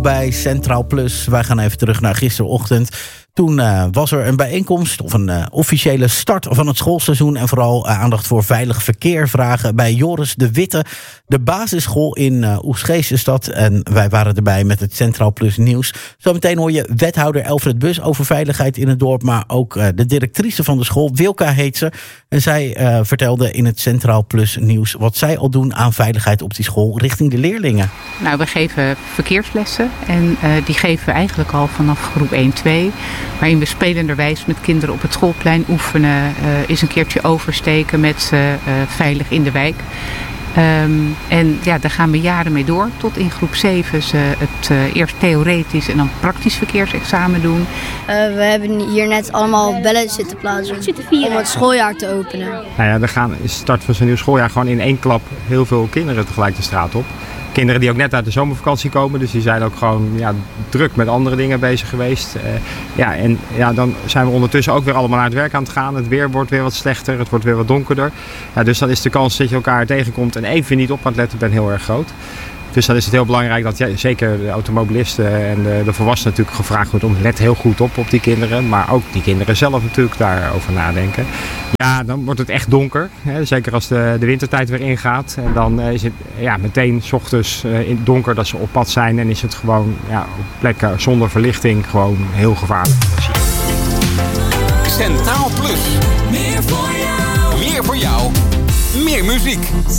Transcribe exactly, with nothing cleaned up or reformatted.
Bij Centraal Plus. Wij gaan even terug naar gisterochtend. Toen uh, was er een bijeenkomst of een uh, officiële start van het schoolseizoen. En vooral uh, aandacht voor veilig verkeer vragen bij Joris de Witte. De basisschool in uh, Oegstgeest is dat. En wij waren erbij met het Centraal Plus nieuws. Zometeen hoor je wethouder Elfred Bus over veiligheid in het dorp. Maar ook uh, de directrice van de school, Wilka heet ze. En zij uh, vertelde in het Centraal Plus nieuws wat zij al doen aan veiligheid op die school richting de leerlingen. Nou, we geven verkeerslessen. En uh, die geven we eigenlijk al vanaf groep één twee. Waarin we spelenderwijs met kinderen op het schoolplein oefenen. Uh, eens een keertje oversteken met ze uh, veilig in de wijk. Um, en ja, daar gaan we jaren mee door. Tot in groep zeven ze het uh, eerst theoretisch en dan praktisch verkeersexamen doen. Uh, we hebben hier net allemaal bellen zitten plaatsen om het schooljaar te openen. Nou ja, er gaan is start van zo'n nieuw schooljaar gewoon in één klap heel veel kinderen tegelijk de straat op. Kinderen die ook net uit de zomervakantie komen, dus die zijn ook gewoon ja, druk met andere dingen bezig geweest. Uh, ja, en ja, dan zijn we ondertussen ook weer allemaal naar het werk aan het gaan. Het weer wordt weer wat slechter, het wordt weer wat donkerder. Ja, dus dan is de kans dat je elkaar tegenkomt en even niet op aan het letten bent heel erg groot. Dus dan is het heel belangrijk dat ja, zeker de automobilisten en de, de volwassenen natuurlijk gevraagd wordt om let heel goed op op die kinderen. Maar ook die kinderen zelf natuurlijk daarover nadenken. Ja, dan wordt het echt donker. Hè, zeker als de, de wintertijd weer ingaat. En dan uh, is het ja, meteen 's ochtends uh, in het donker dat ze op pad zijn. En is het gewoon ja, op plekken zonder verlichting gewoon heel gevaarlijk. Centraal Plus. Meer voor jou. Meer voor jou. Meer muziek.